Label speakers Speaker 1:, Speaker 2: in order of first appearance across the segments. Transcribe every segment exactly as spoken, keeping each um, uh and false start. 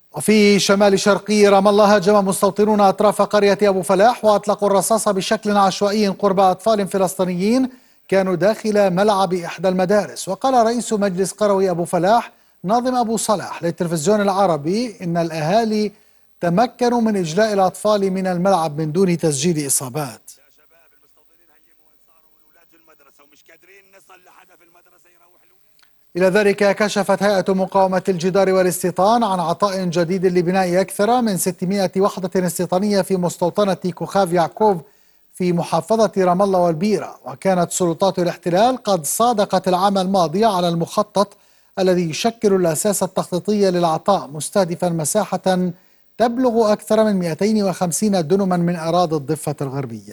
Speaker 1: وفي شمال شرقي رام الله هاجم مستوطنون أطراف قرية أبو فلاح وأطلقوا الرصاص بشكل عشوائي قرب أطفال فلسطينيين كانوا داخل ملعب إحدى المدارس. وقال رئيس مجلس قروي أبو فلاح ناظم أبو صلاح للتلفزيون العربي إن الأهالي تمكنوا من إجلاء الأطفال من الملعب من دون تسجيل إصابات. إلى ذلك كشفت هيئة مقاومة الجدار والاستيطان عن عطاء جديد لبناء أكثر من ستمائة وحدة استيطانية في مستوطنة كوخاف يعقوب في محافظة رام الله والبيرة. وكانت سلطات الاحتلال قد صادقت العام الماضي على المخطط الذي يشكل الأساس التخطيطي للعطاء، مستهدفا مساحة تبلغ أكثر من مئتين وخمسين دنما من أراضي الضفة الغربية.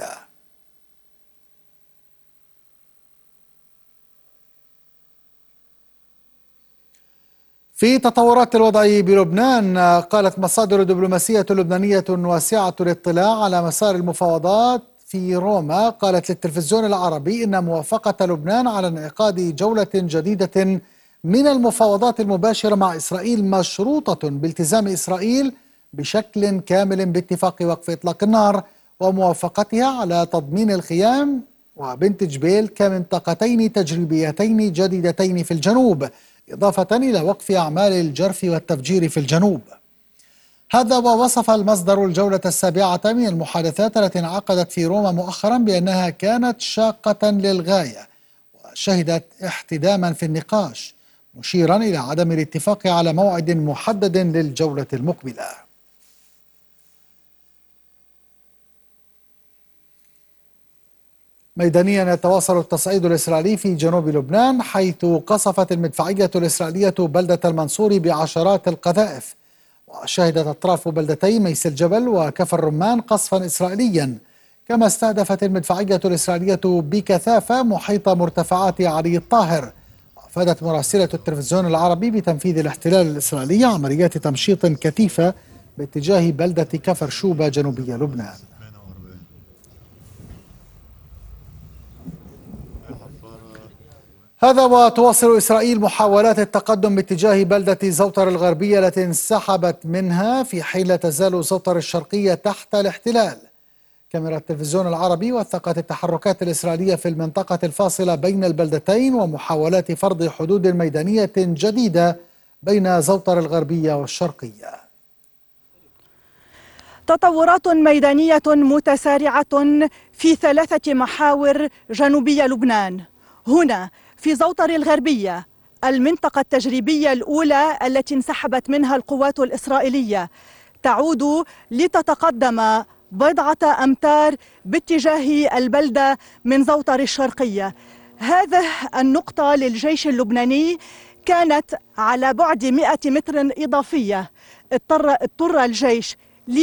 Speaker 1: في تطورات الوضع بلبنان، قالت مصادر دبلوماسية لبنانية واسعة الاطلاع على مسار المفاوضات في روما قالت للتلفزيون العربي إن موافقة لبنان على انعقاد جولة جديدة من المفاوضات المباشرة مع إسرائيل مشروطة بالتزام إسرائيل بشكل كامل باتفاق وقف إطلاق النار وموافقتها على تضمين الخيام وبنت جبيل كمنطقتين تجريبيتين جديدتين في الجنوب، إضافة إلى وقف أعمال الجرف والتفجير في الجنوب. هذا ووصف المصدر الجولة السابعة من المحادثات التي انعقدت في روما مؤخرا بأنها كانت شاقة للغاية وشهدت احتداما في النقاش، مشيرا إلى عدم الاتفاق على موعد محدد للجولة المقبلة. ميدانيا يتواصل التصعيد الإسرائيلي في جنوب لبنان، حيث قصفت المدفعية الإسرائيلية بلدة المنصور بعشرات القذائف، وشهدت أطراف بلدتي ميس الجبل وكفر الرمان قصفا إسرائيليا، كما استهدفت المدفعية الإسرائيلية بكثافة محيط مرتفعات علي الطاهر. وأفادت مراسلة التلفزيون العربي بتنفيذ الاحتلال الإسرائيلي عمليات تمشيط كثيفة باتجاه بلدة كفر شوبة جنوبي لبنان. هذا وتواصل إسرائيل محاولات التقدم باتجاه بلدة زوطر الغربية التي انسحبت منها، في حين لا تزال زوطر الشرقية تحت الاحتلال. كاميرا التلفزيون العربي وثقت التحركات الإسرائيلية في المنطقة الفاصلة بين البلدتين ومحاولات فرض حدود ميدانية جديدة بين زوطر الغربية والشرقية.
Speaker 2: تطورات ميدانية متسارعة في ثلاثة محاور جنوبي لبنان. هنا في زوطر الغربية، المنطقة التجريبية الأولى التي انسحبت منها القوات الإسرائيلية تعود لتتقدم بضعة أمتار باتجاه البلدة من زوطر الشرقية. هذه النقطة للجيش اللبناني كانت على بعد مئة متر إضافية. اضطر, اضطر الجيش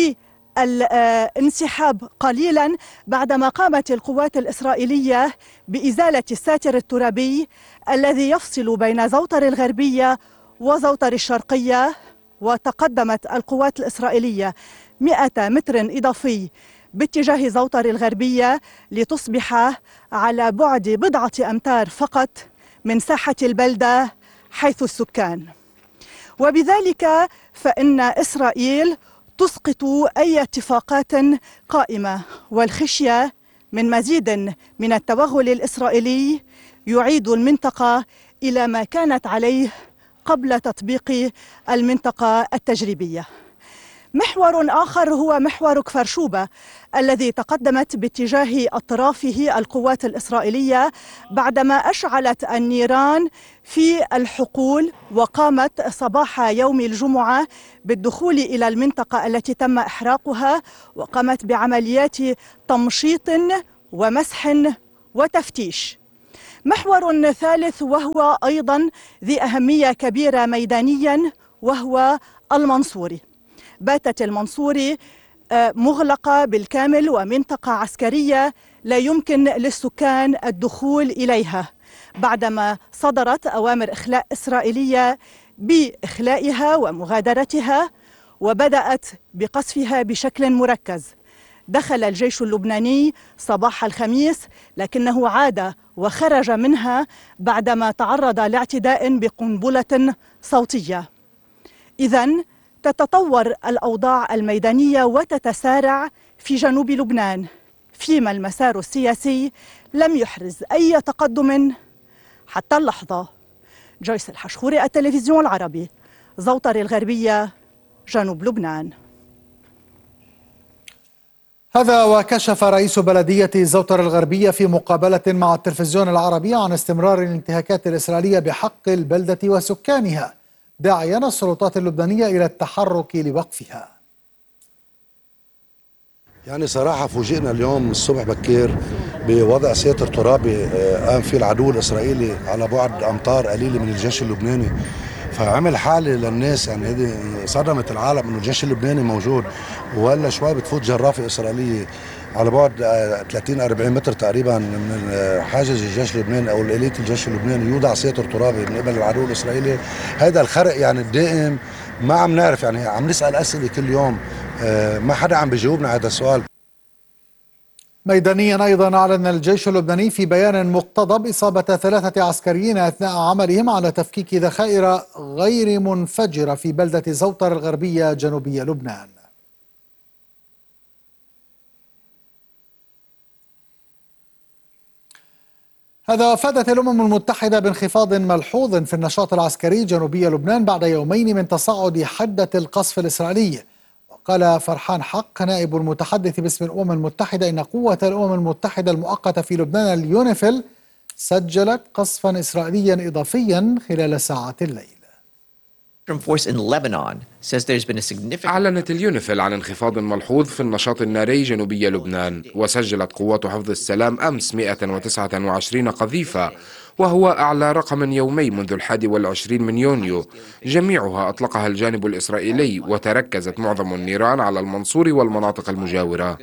Speaker 2: للانسحاب قليلا بعدما قامت القوات الإسرائيلية بإزالة الساتر الترابي الذي يفصل بين زوطر الغربية وزوطر الشرقية، وتقدمت القوات الإسرائيلية مئة متر إضافي باتجاه زوطر الغربية لتصبح على بعد بضعة أمتار فقط من ساحة البلدة حيث السكان. وبذلك فإن إسرائيل تسقط أي اتفاقات قائمة، والخشية من مزيد من التوغل الإسرائيلي يعيد المنطقة إلى ما كانت عليه قبل تطبيق المنطقة التجريبية. محور آخر هو محور كفر شوبة الذي تقدمت باتجاه أطرافه القوات الإسرائيلية بعدما أشعلت النيران في الحقول، وقامت صباح يوم الجمعة بالدخول إلى المنطقة التي تم إحراقها، وقامت بعمليات تمشيط ومسح وتفتيش. محور ثالث وهو أيضا ذي أهمية كبيرة ميدانيا وهو المنصوري. باتت المنصوري مغلقة بالكامل ومنطقة عسكرية لا يمكن للسكان الدخول إليها بعدما صدرت أوامر إخلاء إسرائيلية بإخلائها ومغادرتها، وبدأت بقصفها بشكل مركز. دخل الجيش اللبناني صباح الخميس لكنه عاد وخرج منها بعدما تعرض لاعتداء بقنبلة صوتية. إذن تتطور الأوضاع الميدانية وتتسارع في جنوب لبنان، فيما المسار السياسي لم يحرز أي تقدم حتى اللحظة. جويس الحشخوري، التلفزيون العربي، زوطر الغربية، جنوب لبنان.
Speaker 1: هذا وكشف رئيس بلدية زوطر الغربية في مقابلة مع التلفزيون العربي عن استمرار الانتهاكات الإسرائيلية بحق البلدة وسكانها، داعيا السلطات اللبنانية إلى التحرك لوقفها.
Speaker 3: يعني صراحة فوجئنا اليوم الصبح بكير بوضع ساتر ترابي قام فيه العدو الإسرائيلي على بعد أمتار قليلة من الجيش اللبناني، فعمل حالة للناس، يعني هذه صدمت العالم انه الجيش اللبناني موجود، وهلا شوي بتفوت جرافة إسرائيلية على بعد ثلاثين أربعين متر تقريبا من حاجز الجيش اللبناني او الاليت الجيش اللبناني، يوضع ساتر ترابي من قبل العدو الإسرائيلي. هذا الخرق يعني الدائم ما عم نعرف، يعني عم نسأل أسئلة كل يوم، ما حدا عم بيجاوبنا على هذا السؤال.
Speaker 1: ميدانيا أيضا أعلن الجيش اللبناني في بيان مقتضب إصابة ثلاثة عسكريين أثناء عملهم على تفكيك ذخائر غير منفجرة في بلدة زوطر الغربية جنوبي لبنان. هذا أفادت الأمم المتحدة بانخفاض ملحوظ في النشاط العسكري جنوبي لبنان بعد يومين من تصاعد حدة القصف الإسرائيلي. قال فرحان حق نائب المتحدث باسم الأمم المتحدة إن قوة الأمم المتحدة المؤقتة في لبنان اليونيفيل سجلت قصفا إسرائيليا إضافيا خلال ساعات الليل.
Speaker 4: أعلنت اليونيفيل عن انخفاض ملحوظ في النشاط الناري جنوبي لبنان، وسجلت قوات حفظ السلام أمس مئة وتسعة وعشرين قذيفة، وهو أعلى رقم يومي منذ الحادي والعشرين من يونيو. جميعها أطلقها الجانب الإسرائيلي، وتركزت معظم النيران على المنصور والمناطق المجاورة.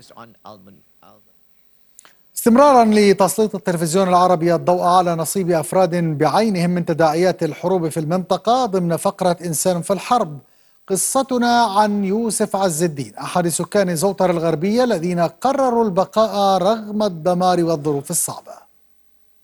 Speaker 1: استمرارا لتسليط التلفزيون العربي الضوء على نصيب أفراد بعينهم من تداعيات الحروب في المنطقة ضمن فقرة إنسان في الحرب، قصتنا عن يوسف عز الدين أحد سكان زوطر الغربية الذين قرروا البقاء رغم الدمار والظروف الصعبة.